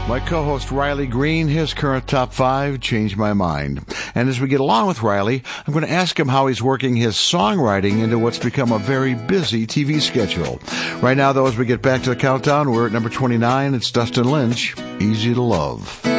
My co-host Riley Green, his current top 5 changed my mind. And as we get along with Riley, I'm going to ask him how he's working his songwriting into what's become a very busy TV schedule. Right now, though, as we get back to the countdown, we're at number 29. It's Dustin Lynch, Easy to Love.